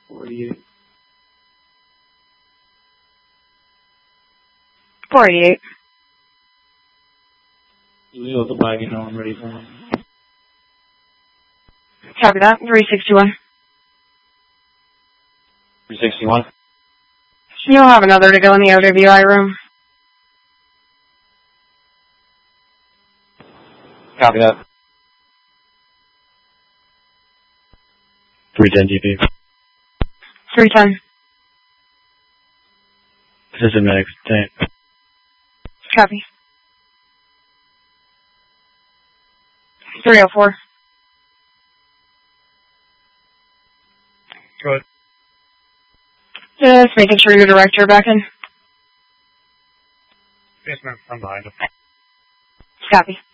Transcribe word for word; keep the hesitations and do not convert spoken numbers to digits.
forty-eight. four eighty-eight. Leo the wagon, now I'm ready for him. Copy that. three sixty-one. three sixty-one. You'll have another to go in the O W I room. Copy that. three ten T P. three ten. Assistant medic, tank. Copy. three oh four. Go ahead. Just making sure your director back in. Yes, ma'am. I'm behind him. Copy.